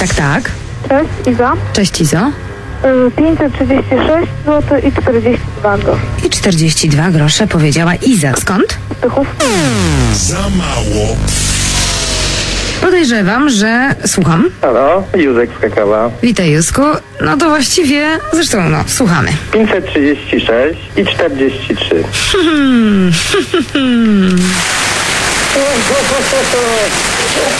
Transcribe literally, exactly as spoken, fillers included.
Tak, tak. Cześć, Iza. Cześć, Izo. Y, pięćset trzydzieści sześć złotych i czterdzieści dwa grosze. I czterdzieści dwa grosze powiedziała Iza. Skąd? Tychów. Za mało. Podejrzewam, że... Słucham. Halo, Józek z Krakowa. Witaj, Józku. No to właściwie... Zresztą, no, słuchamy. pięćset trzydzieści sześć i czterdzieści trzy. Hmm.